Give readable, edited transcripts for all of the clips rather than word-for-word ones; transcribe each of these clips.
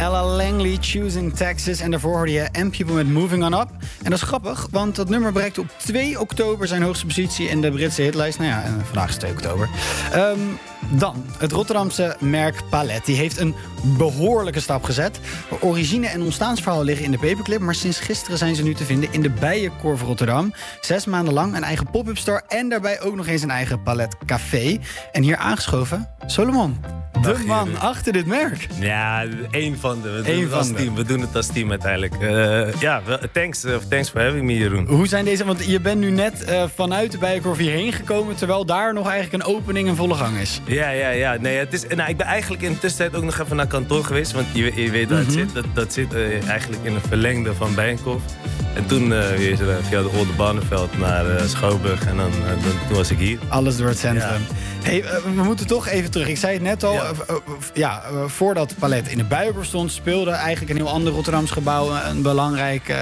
Ella Langley, Choosing Texas. En daarvoor hoorde je And People met Moving On Up. En dat is grappig, want dat nummer bereikte op 2 oktober zijn hoogste positie in de Britse hitlijst. Nou ja, en vandaag is 2 oktober. Dan, het Rotterdamse merk Palet. Die heeft een behoorlijke stap gezet. Origine en ontstaansverhaal liggen in de paperclip, maar sinds gisteren zijn ze nu te vinden in de Bijenkorf Rotterdam. 6 maanden lang een eigen pop-up store en daarbij ook nog eens een eigen Palet Café. En hier aangeschoven, Solomon. De man achter dit merk. Ja, één van de. We doen het als team uiteindelijk. Thanks for having me, Jeroen. Hoe zijn deze? Want je bent nu net vanuit de Bijenkorf hierheen gekomen, terwijl daar nog eigenlijk een opening in volle gang is. Ja. Nee, het is, ik ben eigenlijk in de tussentijd ook nog even naar kantoor geweest. Want je weet waar het zit. Dat zit eigenlijk in een verlengde van Bijenkorf. En toen via de Oldenbarneveld naar Schouwburg. En toen was ik hier. Alles door het centrum. Ja. Hey, we moeten toch even terug. Ik zei het net al. Voordat Palet in de Bijenkorf stond, speelde eigenlijk een heel ander Rotterdams gebouw een belangrijke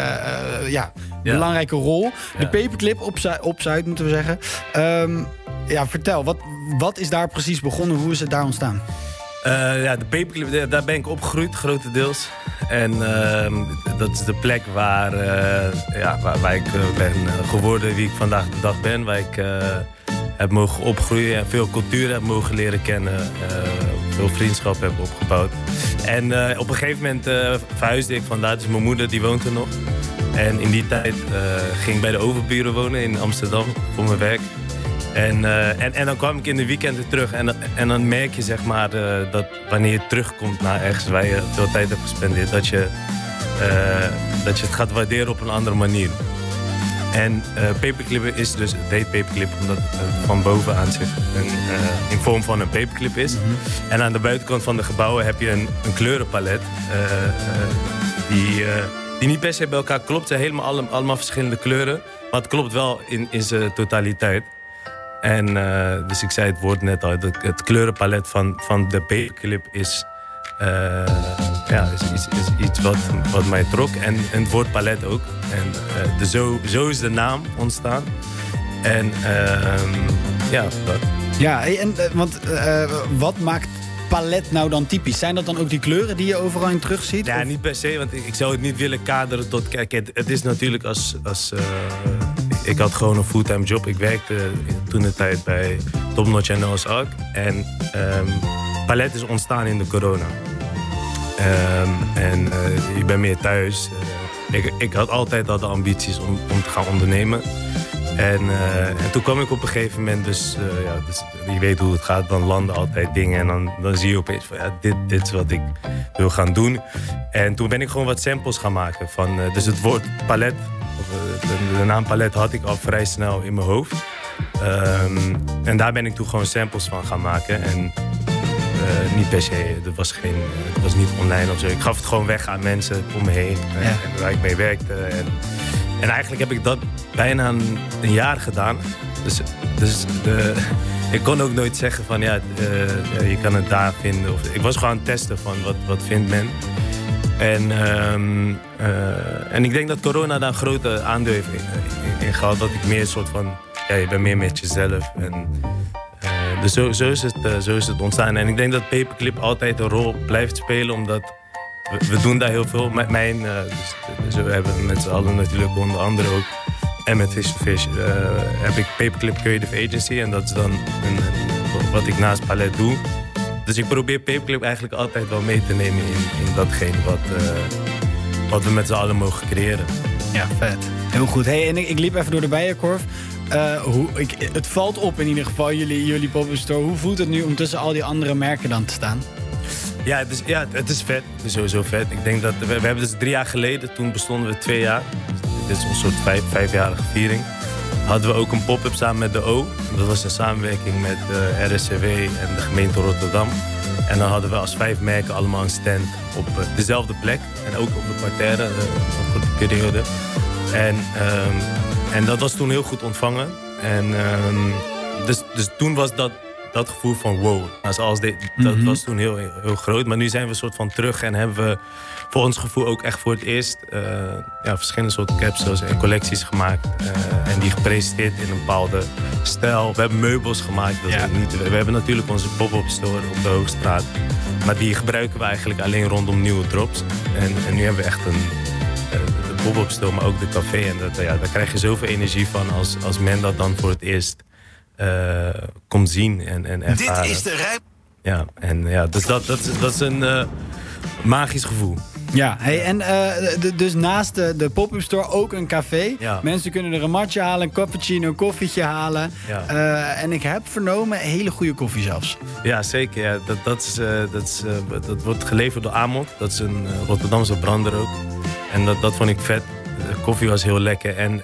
rol. De paperclip op Zuid, moeten we zeggen. Vertel, wat is daar precies begonnen? Hoe is het daar ontstaan? De paperclip, daar ben ik opgegroeid, grotendeels. En dat is de plek waar ik ben geworden wie ik vandaag de dag ben. Waar ik heb mogen opgroeien en veel cultuur heb mogen leren kennen. Veel vriendschap heb opgebouwd. En op een gegeven moment verhuisde ik vandaar. Dus mijn moeder die woont er nog. En in die tijd ging ik bij de overburen wonen in Amsterdam voor mijn werk. En dan kwam ik in de weekenden terug. En dan merk je zeg maar dat wanneer je terugkomt naar ergens waar je veel tijd hebt gespendeerd, dat je het gaat waarderen op een andere manier. En paperclip is dus, het heet paperclip omdat het van bovenaan zich in vorm van een paperclip is. Mm-hmm. En aan de buitenkant van de gebouwen heb je een kleurenpalet die niet per se bij elkaar klopt. Het zijn allemaal verschillende kleuren, maar het klopt wel in zijn totaliteit. En dus ik zei het woord net al, het kleurenpalet van de paperclip is iets wat mij trok. En het woord palet ook. En zo is de naam ontstaan. En dat. Ja, wat maakt palet nou dan typisch? Zijn dat dan ook die kleuren die je overal in terugziet? Ja, niet per se, want ik zou het niet willen kaderen tot... Kijk, het is natuurlijk ik had gewoon een fulltime job. Ik werkte toen de tijd bij Top Notch en Noah's Ark. En Palet is ontstaan in de corona. Je bent meer thuis. Ik had altijd al de ambities om te gaan ondernemen. En toen kwam ik op een gegeven moment, dus je weet hoe het gaat, dan landen altijd dingen. En dan zie je opeens van dit is wat ik wil gaan doen. En toen ben ik gewoon wat samples gaan maken. Dus het woord palet, de naam palet had ik al vrij snel in mijn hoofd. En daar ben ik toen gewoon samples van gaan maken. En niet per se, het was niet online of zo. Ik gaf het gewoon weg aan mensen om me heen en waar ik mee werkte. En eigenlijk heb ik dat bijna een jaar gedaan. Dus ik kon ook nooit zeggen van je kan het daar vinden. Ik was gewoon aan het testen van wat vindt men. En ik denk dat corona daar een grote aandeel heeft in gehad. Dat ik meer een soort van, je bent meer met jezelf. Dus zo is het ontstaan. En ik denk dat paperclip altijd een rol blijft spelen, omdat we doen daar heel veel. Met dus we hebben met z'n allen natuurlijk onder andere ook. En met Fish to Fish heb ik Paperclip Creative Agency. En dat is dan wat ik naast Palet doe. Dus ik probeer Paperclip eigenlijk altijd wel mee te nemen in datgene wat we met z'n allen mogen creëren. Ja, vet. Heel goed. Hey, en ik liep even door de Bijenkorf. Het valt op in ieder geval, jullie pop-up store. Hoe voelt het nu om tussen al die andere merken dan te staan? Ja, het is vet. Het is sowieso vet. Ik denk dat we hebben dus 3 jaar geleden, toen bestonden we 2 jaar. Dit is een soort 5-jarige viering. Hadden we ook een pop-up samen met de O. Dat was een samenwerking met RSCW en de gemeente Rotterdam. En dan hadden we als 5 merken allemaal een stand op dezelfde plek. En ook op de parterre, op de periode. En dat was toen heel goed ontvangen. En dus toen was dat dat gevoel van wow. Nou, zoals dat was toen heel, heel groot. Maar nu zijn we een soort van terug en hebben we voor ons gevoel ook echt voor het eerst verschillende soorten capsules en collecties gemaakt. En die gepresenteerd in een bepaalde stijl. We hebben meubels gemaakt. We hebben natuurlijk onze pop-up store op de Hoogstraat. Maar die gebruiken we eigenlijk alleen rondom nieuwe drops. En nu hebben we echt de pop-up store, maar ook de café. En daar krijg je zoveel energie van als men dat dan voor het eerst komt zien en ervaren. Dit is de rijp. Ja, en dus dat is een magisch gevoel. Ja, en dus naast de pop-up store ook een café. Ja. Mensen kunnen er een matje halen, een cappuccino, een koffietje halen. Ja. En ik heb vernomen, hele goede koffie zelfs. Ja, zeker. Ja. Dat wordt geleverd door Amond. Dat is een Rotterdamse brander ook. En dat vond ik vet. De koffie was heel lekker. En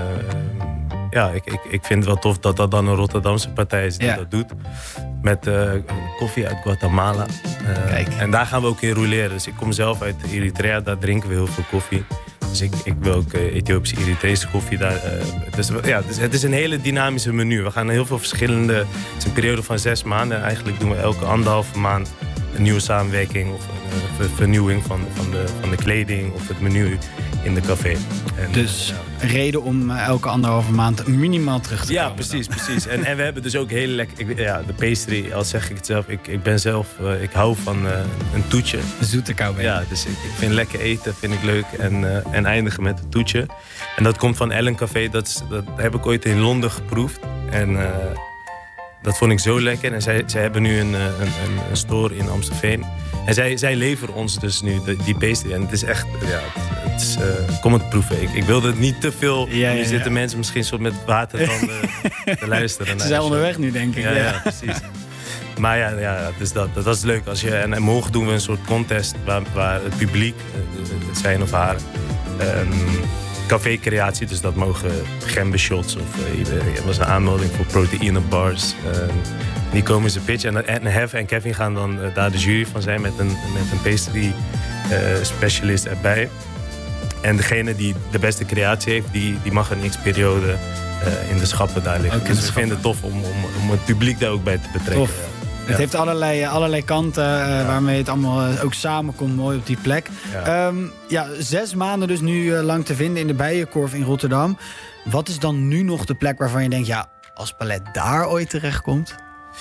ik vind het wel tof dat dan een Rotterdamse partij is die dat doet. Met koffie uit Guatemala. En daar gaan we ook in rouleren. Dus ik kom zelf uit Eritrea, daar drinken we heel veel koffie. Dus ik wil ook Ethiopische, Eritrese koffie daar. Dus het is een hele dynamische menu. We gaan heel veel verschillende... Het is een periode van 6 maanden. En eigenlijk doen we elke 1,5 maand een nieuwe samenwerking... of een vernieuwing van de kleding of het menu in de café. En, dus reden om elke 1,5 maand minimaal terug te komen. Ja, precies. En we hebben dus ook hele lekker... de pastry, al zeg ik het zelf. Ik hou van een toetje. Zoete kou. Ja, dus ik vind lekker eten, vind ik leuk. En eindigen met een toetje. En dat komt van Ellen Café. Dat heb ik ooit in Londen geproefd. En dat vond ik zo lekker. En zij hebben nu een store in Amstelveen. En zij leveren ons dus nu die pastry. En het is echt... kom het proeven. Ik wilde het niet te veel... Nu zitten mensen misschien soort met watertanden te luisteren. Ze zijn onderweg nu, denk ik. Ja, precies. Maar dus dat is leuk. En morgen doen we een soort contest... waar het publiek, zijn of haar... café-creatie, dus dat mogen gembe-shots... of er was een aanmelding voor proteïnebars... die komen ze pitchen. En Hef en Kevin gaan dan daar de jury van zijn... met een pastry specialist erbij. En degene die de beste creatie heeft... die mag een x-periode in de schappen daar liggen. Dus we vinden het tof om het publiek daar ook bij te betrekken. Tof. Het heeft allerlei kanten waarmee het allemaal ook samenkomt mooi op die plek. 6 maanden dus nu lang te vinden in de Bijenkorf in Rotterdam. Wat is dan nu nog de plek waarvan je denkt... als Palet daar ooit terechtkomt?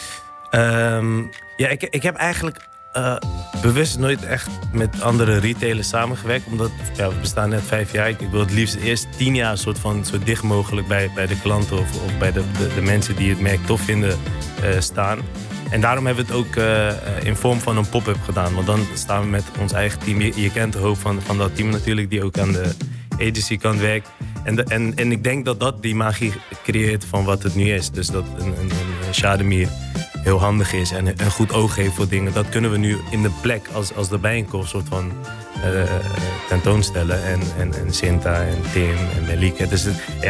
Ik heb eigenlijk bewust nooit echt met andere retailers samengewerkt. Omdat we bestaan net 5 jaar. Ik wil het liefst eerst 10 jaar zo dicht mogelijk bij de klanten... of bij de mensen die het merk tof vinden staan. En daarom hebben we het ook in vorm van een pop-up gedaan. Want dan staan we met ons eigen team. Je kent de hoop van dat team natuurlijk... die ook aan de agency kant werkt. En ik denk dat die magie creëert van wat het nu is. Dus dat een Chademir heel handig is en een goed oog heeft voor dingen. Dat kunnen we nu in de plek als de Bijenkorf soort van tentoonstellen. En Sinta en Tim en Melike. Dus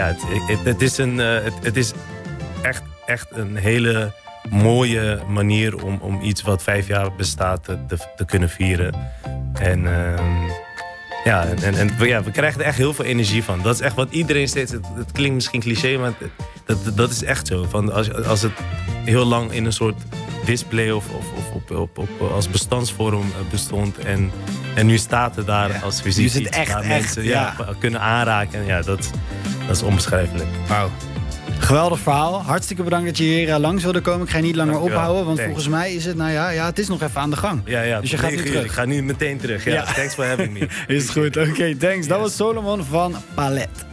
het is echt een hele mooie manier om iets wat 5 jaar bestaat te kunnen vieren. En we krijgen er echt heel veel energie van. Dat is echt wat iedereen steeds... Het klinkt misschien cliché, maar dat is echt zo. Van als het heel lang in een soort display of als bestandsvorm bestond... en nu staat het daar als fysiek iets waar mensen kunnen aanraken. En dat is onbeschrijfelijk. Wauw. Geweldig verhaal. Hartstikke bedankt dat je hier langs wilde komen. Ik ga je niet langer ophouden, want volgens mij is het... het is nog even aan de gang. Dus je gaat nu terug. Ik ga nu meteen terug. Thanks for having me. Is het goed. Oké, thanks. Dat was Solomon van Palet.